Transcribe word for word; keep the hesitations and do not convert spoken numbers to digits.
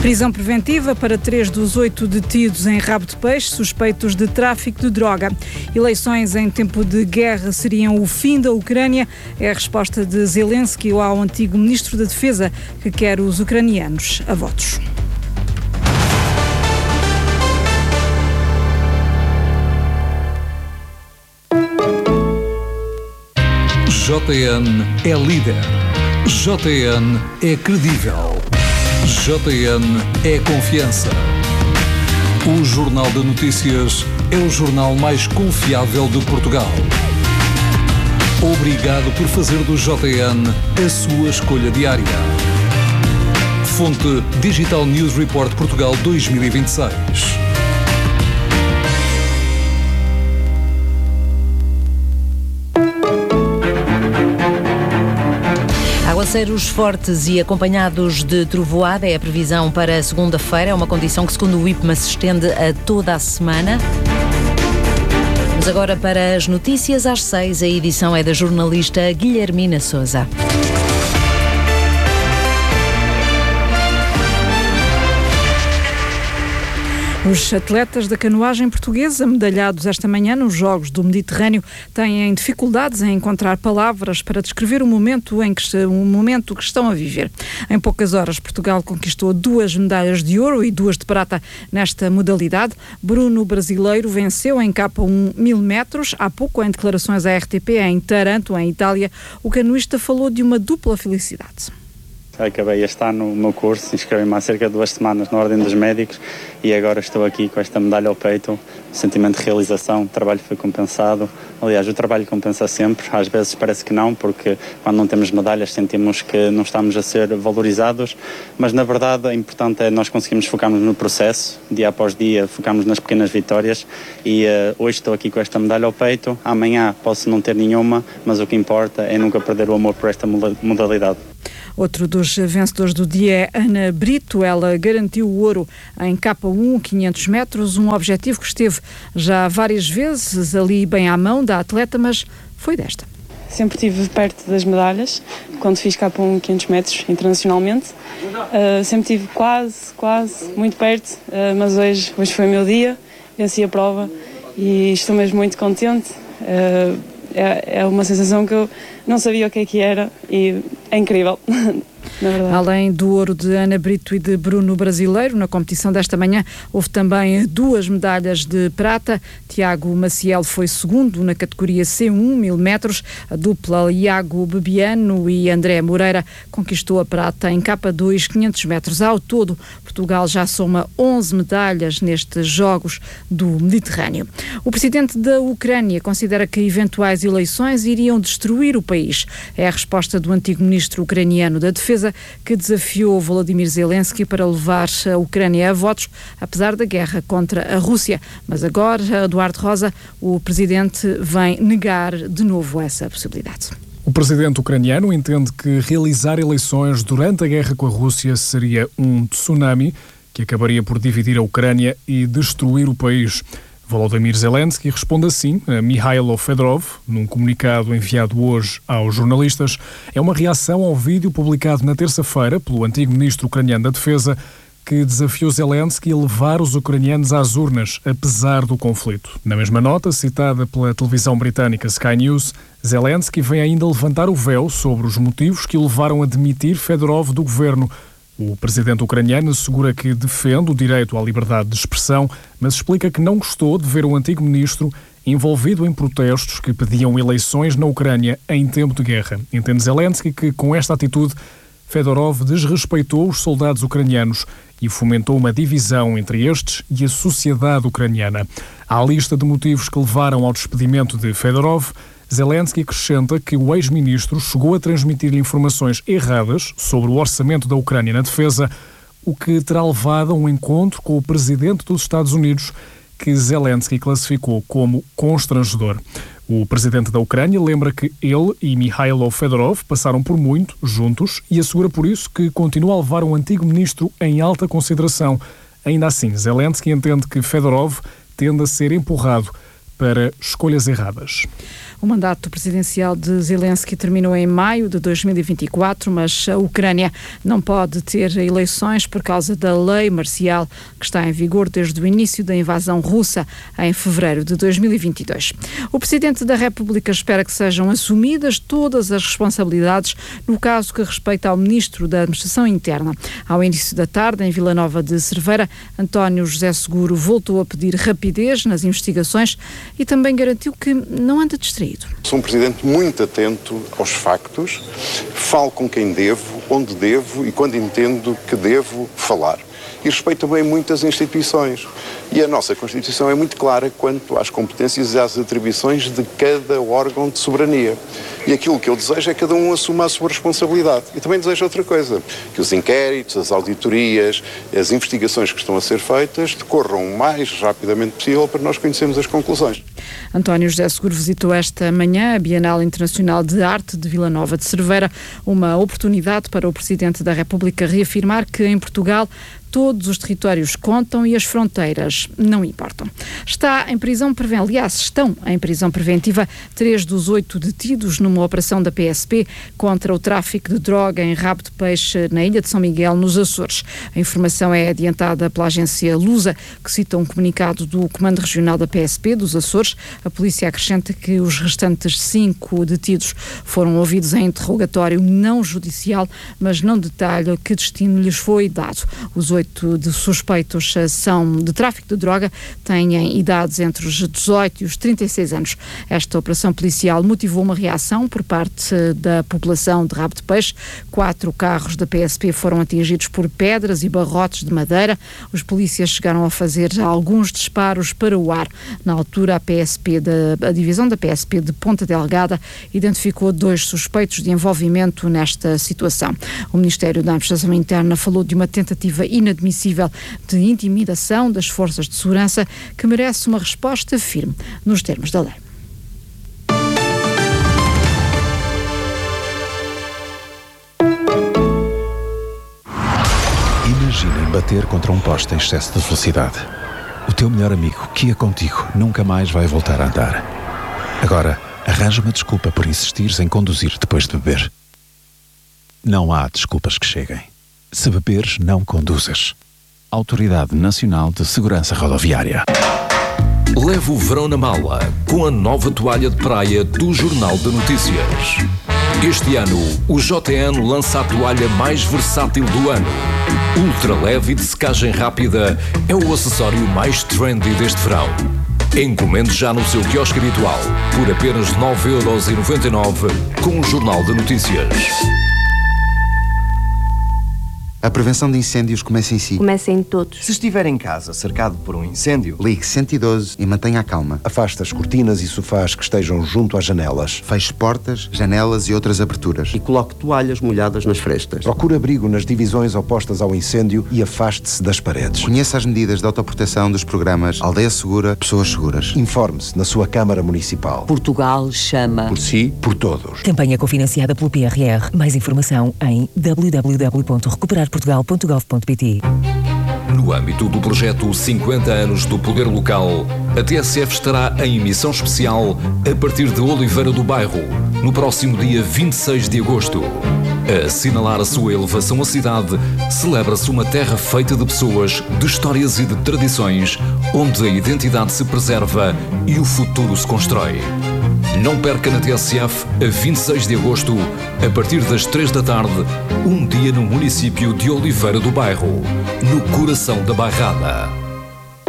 Prisão preventiva para três dos oito detidos em Rabo de Peixe, suspeitos de tráfico de droga. Eleições em tempo de guerra seriam o fim da Ucrânia. É a resposta de Zelensky ao antigo ministro da Defesa, que quer os ucranianos a votos. J N é líder. J N é credível. J N é confiança. O Jornal de Notícias é o jornal mais confiável de Portugal. Obrigado por fazer do J N a sua escolha diária. Fonte Digital News Report Portugal dois mil e vinte e seis. Aguaceiros fortes e acompanhados de trovoada é a previsão para segunda-feira. É uma condição que, segundo o IPMA, se estende a toda a semana. Vamos agora para as notícias às seis. A edição é da jornalista Guilhermina Sousa. Os atletas da canoagem portuguesa, medalhados esta manhã nos Jogos do Mediterrâneo, têm dificuldades em encontrar palavras para descrever o momento em que, o momento que estão a viver. Em poucas horas, Portugal conquistou duas medalhas de ouro e duas de prata nesta modalidade. Bruno Brasileiro venceu em K um mil metros. Há pouco, em declarações à R T P em Taranto, em Itália, o canoista falou de uma dupla felicidade. Acabei este ano o meu curso, inscrevi-me há cerca de duas semanas na Ordem dos Médicos e agora estou aqui com esta medalha ao peito, sentimento de realização, o trabalho foi compensado. Aliás, o trabalho compensa sempre, às vezes parece que não, porque quando não temos medalhas sentimos que não estamos a ser valorizados, mas na verdade o importante é nós conseguirmos focarmos no processo, dia após dia, focarmos nas pequenas vitórias e uh, hoje estou aqui com esta medalha ao peito, amanhã posso não ter nenhuma, mas o que importa é nunca perder o amor por esta modalidade. Outro dos vencedores do dia é Ana Brito. Ela garantiu o ouro em K um, quinhentos metros, um objetivo que esteve já várias vezes ali bem à mão da atleta, mas foi desta. Sempre estive perto das medalhas, quando fiz K um quinhentos metros internacionalmente. Uh, sempre estive quase, quase, muito perto, uh, mas hoje, hoje foi o meu dia, venci a prova e estou mesmo muito contente. Uh, é, é uma sensação que eu não sabia o que é que era e é incrível. Na verdade. Além do ouro de Ana Brito e de Bruno Brasileiro, na competição desta manhã houve também duas medalhas de prata. Tiago Maciel foi segundo na categoria C um, mil metros. A dupla Iago Bebiano e André Moreira conquistou a prata em K dois, quinhentos metros. Ao todo, Portugal já soma onze medalhas nestes Jogos do Mediterrâneo. O presidente da Ucrânia considera que eventuais eleições iriam destruir o país. É a resposta do antigo ministro ucraniano da Defesa, que desafiou Volodymyr Zelensky para levar a Ucrânia a votos, apesar da guerra contra a Rússia. Mas agora, Eduardo Rosa, o presidente, vem negar de novo essa possibilidade. O presidente ucraniano entende que realizar eleições durante a guerra com a Rússia seria um tsunami que acabaria por dividir a Ucrânia e destruir o país. Volodymyr Zelensky responde assim a Mikhailo Fedorov, num comunicado enviado hoje aos jornalistas. É uma reação ao vídeo publicado na terça-feira pelo antigo ministro ucraniano da Defesa, que desafiou Zelensky a levar os ucranianos às urnas, apesar do conflito. Na mesma nota, citada pela televisão britânica Sky News, Zelensky vem ainda levantar o véu sobre os motivos que o levaram a demitir Fedorov do governo. O presidente ucraniano assegura que defende o direito à liberdade de expressão, mas explica que não gostou de ver o antigo ministro envolvido em protestos que pediam eleições na Ucrânia em tempo de guerra. Entende Zelensky que, com esta atitude, Fedorov desrespeitou os soldados ucranianos e fomentou uma divisão entre estes e a sociedade ucraniana. À lista de motivos que levaram ao despedimento de Fedorov, Zelensky acrescenta que o ex-ministro chegou a transmitir-lhe informações erradas sobre o orçamento da Ucrânia na defesa, o que terá levado a um encontro com o presidente dos Estados Unidos, que Zelensky classificou como constrangedor. O presidente da Ucrânia lembra que ele e Mikhailo Fedorov passaram por muito juntos e assegura por isso que continua a levar o antigo ministro em alta consideração. Ainda assim, Zelensky entende que Fedorov tende a ser empurrado para escolhas erradas. O mandato presidencial de Zelensky terminou em maio de dois mil e vinte e quatro, mas a Ucrânia não pode ter eleições por causa da lei marcial que está em vigor desde o início da invasão russa em fevereiro de dois mil e vinte e dois. O Presidente da República espera que sejam assumidas todas as responsabilidades no caso que respeita ao Ministro da Administração Interna. Ao início da tarde, em Vila Nova de Cerveira, António José Seguro voltou a pedir rapidez nas investigações e também garantiu que não anda distraído. Sou um Presidente muito atento aos factos, falo com quem devo, onde devo e quando entendo que devo falar. E respeito também muitas instituições. E a nossa Constituição é muito clara quanto às competências e às atribuições de cada órgão de soberania. E aquilo que eu desejo é que cada um assuma a sua responsabilidade. E também desejo outra coisa, que os inquéritos, as auditorias, as investigações que estão a ser feitas decorram o mais rapidamente possível para nós conhecermos as conclusões. António José Seguro visitou esta manhã a Bienal Internacional de Arte de Vila Nova de Cerveira, uma oportunidade para o Presidente da República reafirmar que em Portugal todos os territórios contam e as fronteiras não importam. Está em prisão preventiva, aliás, estão em prisão preventiva três dos oito detidos numa operação da P S P contra o tráfico de droga em rabo de peixe na Ilha de São Miguel, nos Açores. A informação é adiantada pela agência Lusa, que cita um comunicado do Comando Regional da P S P dos Açores. A polícia acrescenta que os restantes cinco detidos foram ouvidos em interrogatório não judicial, mas não detalha que destino lhes foi dado. Os oito de suspeitos são de tráfico de droga, têm idades entre os dezoito e os trinta e seis anos. Esta operação policial motivou uma reação por parte da população de rabo de peixe. Quatro carros da P S P foram atingidos por pedras e barrotes de madeira. Os polícias chegaram a fazer alguns disparos para o ar. Na altura, a P S P da, a divisão da P S P de Ponta Delgada identificou dois suspeitos de envolvimento nesta situação. O Ministério da Administração Interna falou de uma tentativa inadmissível de intimidação das forças de segurança que merece uma resposta firme nos termos da lei. Imaginem bater contra um poste em excesso de velocidade. O teu melhor amigo, que ia contigo, nunca mais vai voltar a andar. Agora, arranja uma desculpa por insistires em conduzir depois de beber. Não há desculpas que cheguem. Se beberes, não conduzas. Autoridade Nacional de Segurança Rodoviária. Leve o verão na mala com a nova toalha de praia do Jornal de Notícias. Este ano, o J N lança a toalha mais versátil do ano. Ultra leve e de secagem rápida é o acessório mais trendy deste verão. Encomende já no seu quiosque habitual por apenas nove euros e noventa e nove com o Jornal de Notícias. A prevenção de incêndios começa em si. Começa em todos. Se estiver em casa cercado por um incêndio, ligue cento e doze e mantenha a calma. Afaste as cortinas e sofás que estejam junto às janelas. Feche portas, janelas e outras aberturas. E coloque toalhas molhadas nas frestas. Procure abrigo nas divisões opostas ao incêndio e afaste-se das paredes. Conheça as medidas de autoproteção dos programas Aldeia Segura, Pessoas Seguras. Informe-se na sua Câmara Municipal. Portugal chama. Por si, por todos. Campanha cofinanciada pelo P R R. Mais informação em w w w ponto recuperar portugal ponto gov ponto p t. No âmbito do projeto cinquenta anos do Poder Local, a T S F estará em emissão especial a partir de Oliveira do Bairro, no próximo dia vinte e seis de agosto. A assinalar a sua elevação à cidade, celebra-se uma terra feita de pessoas, de histórias e de tradições, onde a identidade se preserva e o futuro se constrói. Não perca na T S F, a vinte e seis de agosto, a partir das três da tarde, um dia no município de Oliveira do Bairro, no coração da Bairrada.